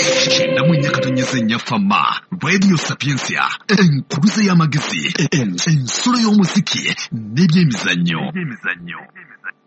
Namwe nyakatonyeze nyafama Radio Sapiensia enkuluze y'amagezi ensolo y'omuziki n'ebyemizannyo.